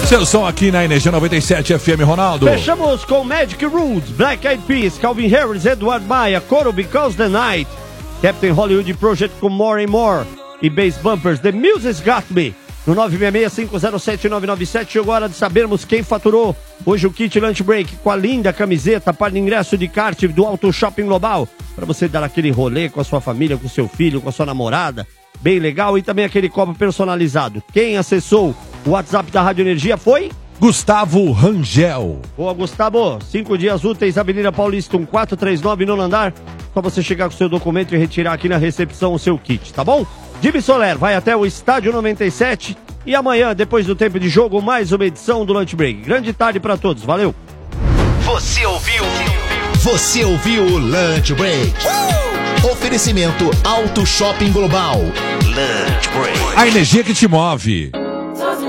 Seu som aqui na Energia 97 FM, Ronaldo. Fechamos com Magic Roots, Black Eyed Peas, Calvin Harris, Edward Maia, Coro Because the Night, Captain Hollywood Project com More and More e Bass Bumpers, The Music's Got Me. No 966-507-997 chegou a hora de sabermos quem faturou hoje o kit Lunch Break com a linda camiseta para ingresso de kart do Auto Shopping Global, para você dar aquele rolê com a sua família, com o seu filho, com a sua namorada, bem legal, e também aquele copo personalizado. Quem acessou o WhatsApp da Rádio Energia foi Gustavo Rangel. Boa, Gustavo. 5 dias úteis, Avenida Paulista 1439, nono andar. Só você chegar com o seu documento e retirar aqui na recepção o seu kit, tá bom? Jimmy Soler vai até o Estádio 97 e amanhã, depois do tempo de jogo, mais uma edição do Lunch Break. Grande tarde pra todos, valeu! Você ouviu o Lunch Break. Oferecimento Auto Shopping Global. Lunch Break. A energia que te move.